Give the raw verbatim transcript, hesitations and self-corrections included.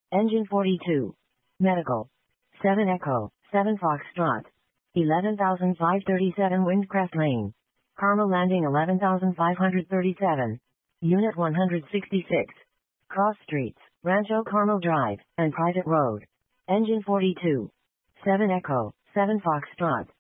Engine forty-two. Medical. seven Echo, seven Foxtrot. eleven thousand five hundred thirty-seven Windcraft Lane. Carmel Landing eleven thousand five hundred thirty-seven. Unit one hundred sixty-six. Cross Streets, Rancho Carmel Drive, and Private Road. Engine forty-two. seven Echo, seven Foxtrot.